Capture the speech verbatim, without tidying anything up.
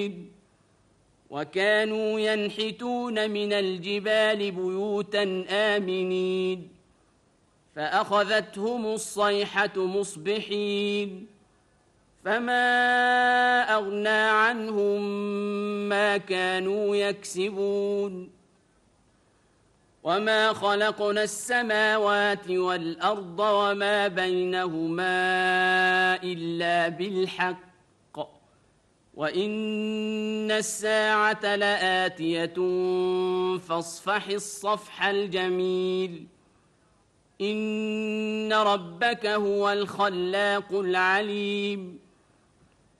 وكانوا ينحتون من الجبال بيوتا آمنين فأخذتهم الصيحة مصبحين فما أغنى عنهم ما كانوا يكسبون وما خلقنا السماوات والأرض وما بينهما إلا بالحق وإن الساعة لآتية فاصفح الصفح الجميل إن ربك هو الخلاق العليم